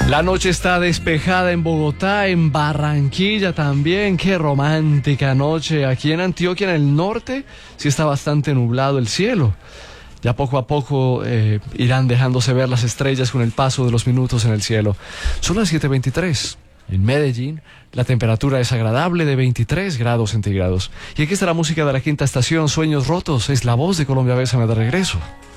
La noche está despejada en Bogotá, en Barranquilla también. Qué romántica noche. Aquí en Antioquia, en el norte, sí está bastante nublado el cielo. Ya poco a poco irán dejándose ver las estrellas con el paso de los minutos en el cielo. Son las 7:23. En Medellín, la temperatura es agradable de 23 grados centígrados. Y aquí está la música de la quinta estación, Sueños Rotos. Es la voz de Colombia Bésame de regreso.